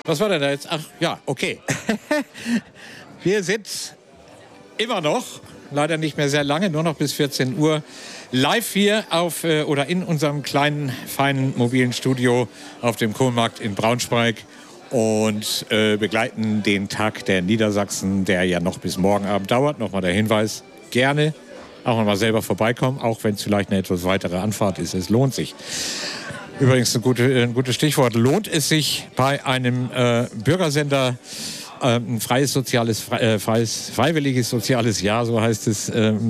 Was war denn da jetzt? Ach ja, okay. Wir sind immer noch, leider nicht mehr sehr lange, nur noch bis 14 Uhr, live hier auf oder in unserem kleinen, feinen, mobilen Studio auf dem Kohlmarkt in Braunschweig und begleiten den Tag der Niedersachsen, der ja noch bis morgen Abend dauert. Nochmal der Hinweis, gerne auch noch mal selber vorbeikommen, auch wenn es vielleicht eine etwas weitere Anfahrt ist. Es lohnt sich. Übrigens ein gutes Stichwort. Lohnt es sich bei einem Bürgersender ein freiwilliges soziales Jahr, so heißt es,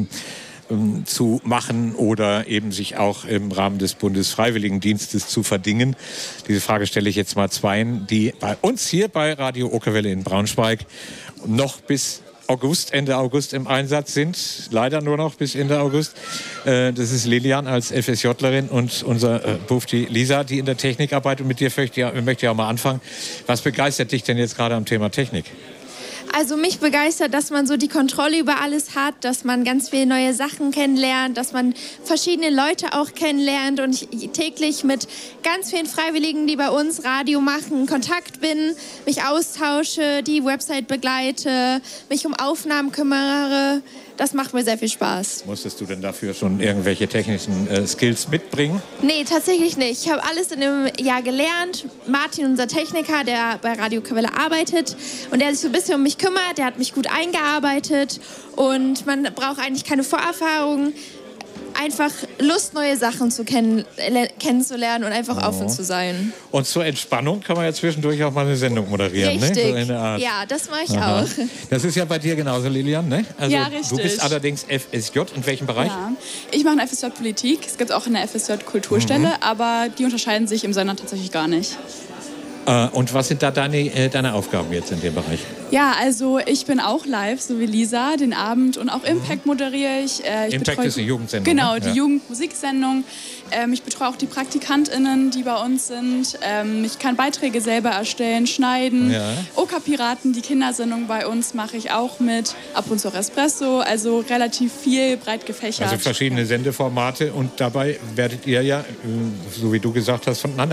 zu machen oder eben sich auch im Rahmen des Bundesfreiwilligendienstes zu verdingen? Diese Frage stelle ich jetzt mal zweien, die bei uns hier bei Radio Okerwelle in Braunschweig noch bis Ende August im Einsatz sind. Leider nur noch bis Ende August. Das ist Lilian als FSJlerin und unser Bufti Lisa, die in der Technik arbeitet. Und mit dir möchte ich auch mal anfangen. Was begeistert dich denn jetzt gerade am Thema Technik? Also mich begeistert, dass man so die Kontrolle über alles hat, dass man ganz viele neue Sachen kennenlernt, dass man verschiedene Leute auch kennenlernt und ich täglich mit ganz vielen Freiwilligen, die bei uns Radio machen, in Kontakt bin, mich austausche, die Website begleite, mich um Aufnahmen kümmere. Das macht mir sehr viel Spaß. Musstest du denn dafür schon irgendwelche technischen Skills mitbringen? Nee, tatsächlich nicht. Ich habe alles in einem Jahr gelernt. Martin, unser Techniker, der bei Radio Okerwelle arbeitet und der sich so ein bisschen um mich kümmert, der hat mich gut eingearbeitet und man braucht eigentlich keine Vorerfahrung. Einfach Lust, neue Sachen kennenzulernen und einfach offen zu sein. Und zur Entspannung kann man ja zwischendurch auch mal eine Sendung moderieren. Richtig, ne? So ja, das mache ich auch. Das ist ja bei dir genauso, Lilian, ne? Also, ja, richtig. Du bist allerdings FSJ. In welchem Bereich? Ja. Ich mache eine FSJ Politik. Es gibt auch eine FSJ Kulturstelle, aber die unterscheiden sich im Sender tatsächlich gar nicht. Und was sind da deine Aufgaben jetzt in dem Bereich? Ja, also ich bin auch live, so wie Lisa, den Abend und auch Impact moderiere ich. Impact ist eine Jugendsendung. Genau, die Jugendmusiksendung. Ich betreue auch die PraktikantInnen, die bei uns sind. Ich kann Beiträge selber erstellen, schneiden. Ja. Oka-Piraten, die Kindersendung bei uns, mache ich auch mit. Ab und zu auch Espresso, also relativ viel, breit gefächert. Also verschiedene Sendeformate und dabei werdet ihr ja, so wie du gesagt hast, von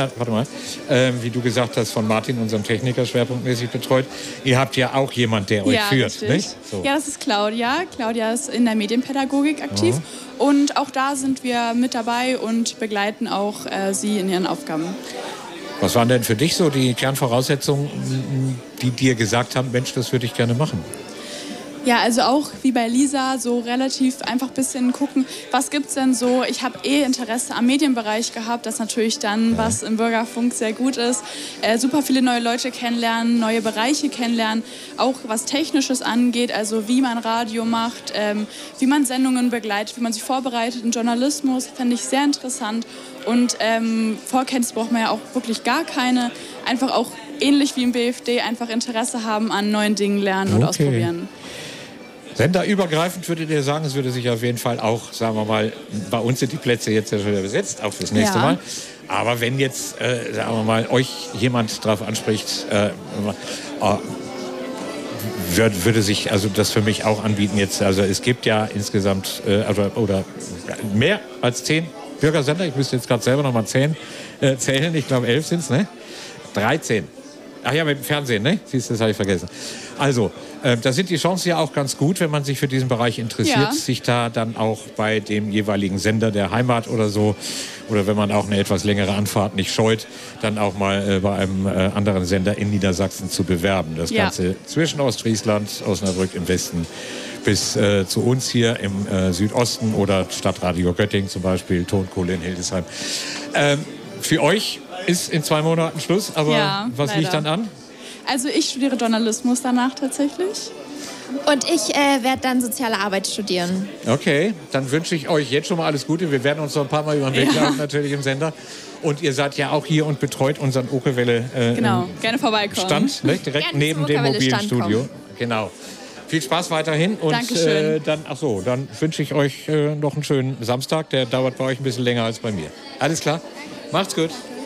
Martin, unserem Techniker, schwerpunktmäßig betreut. Ihr habt ja auch jemand, der euch führt, nicht? So. Ja, das ist Claudia. Claudia ist in der Medienpädagogik aktiv. Und auch da sind wir mit dabei und begleiten auch sie in ihren Aufgaben. Was waren denn für dich so die Kernvoraussetzungen, die dir gesagt haben, Mensch, das würde ich gerne machen? Ja, also auch wie bei Lisa, so relativ einfach ein bisschen gucken, was gibt's denn so. Ich habe Interesse am Medienbereich gehabt, das natürlich dann, was im Bürgerfunk sehr gut ist. Super viele neue Leute kennenlernen, neue Bereiche kennenlernen, auch was Technisches angeht, also wie man Radio macht, wie man Sendungen begleitet, wie man sich vorbereitet. Im Journalismus fände ich sehr interessant und Vorkenntnisse braucht man ja auch wirklich gar keine. Einfach auch ähnlich wie im BFD einfach Interesse haben an neuen Dingen lernen und ausprobieren. Senderübergreifend würdet ihr sagen, es würde sich auf jeden Fall auch, sagen wir mal, bei uns sind die Plätze jetzt ja schon wieder besetzt, auch fürs nächste Mal. Aber wenn jetzt, sagen wir mal, euch jemand darauf anspricht, würde sich also das für mich auch anbieten jetzt. Also es gibt ja insgesamt oder mehr als 10 Bürgersender. Ich müsste jetzt gerade selber noch mal zählen. Ich glaube 11 sind es, ne? 13. Ach ja, mit dem Fernsehen, ne? Siehst du, das habe ich vergessen. Also, da sind die Chancen ja auch ganz gut, wenn man sich für diesen Bereich interessiert, sich da dann auch bei dem jeweiligen Sender der Heimat oder so, oder wenn man auch eine etwas längere Anfahrt nicht scheut, dann auch mal bei einem anderen Sender in Niedersachsen zu bewerben. Das Ganze zwischen Ostfriesland, Osnabrück im Westen bis zu uns hier im Südosten oder Stadtradio Göttingen zum Beispiel, Tonkohle in Hildesheim. Für euch ist in 2 Monaten Schluss, aber was liegt dann an? Also ich studiere Journalismus danach tatsächlich. Und ich werde dann soziale Arbeit studieren. Okay, dann wünsche ich euch jetzt schon mal alles Gute. Wir werden uns noch ein paar Mal über den Weg laufen, natürlich im Sender. Und ihr seid ja auch hier und betreut unseren Okerwelle gerne vorbeikommen. Stand, ne? Direkt gerne neben dem mobilen Stand Studio. Kommen. Genau. Viel Spaß weiterhin und Dankeschön. dann wünsche ich euch noch einen schönen Samstag. Der dauert bei euch ein bisschen länger als bei mir. Alles klar? Macht's gut.